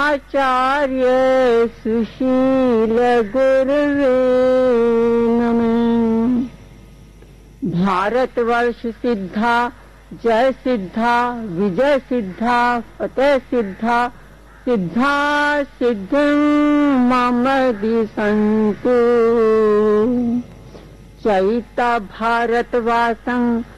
आचार्य सुशील गुरुवे नमः। भारतवर्ष सिद्धा, जय सिद्धा, विजय सिद्धा, फतेह सिद्धा, सिद्धा सिद्धिं मम दिशन्तु। चैत भारतवासं